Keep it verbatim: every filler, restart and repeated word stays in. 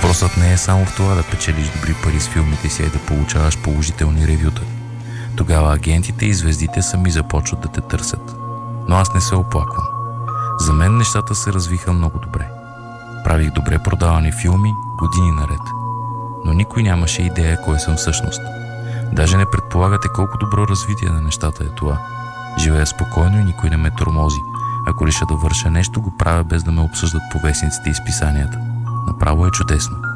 Въпросът не е само в това да печелиш добри пари с филмите си, а да получаваш положителни ревюта. Тогава агентите и звездите сами започват да те търсят. Но аз не се оплаквам. За мен нещата се развиха много добре. Правих добре продавани филми години наред. Но никой нямаше идея кой съм всъщност. Даже не предполагате колко добро развитие на нещата е това. Живея спокойно и никой не ме тормози. Ако реша да върша нещо, го правя без да ме обсъждат по вестниците и списанията. Направо е чудесно.